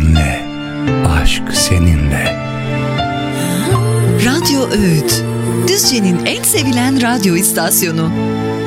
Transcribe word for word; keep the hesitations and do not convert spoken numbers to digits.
benle, aşk seninle. Radyo Öğüt, Düzce'nin en sevilen radyo istasyonu.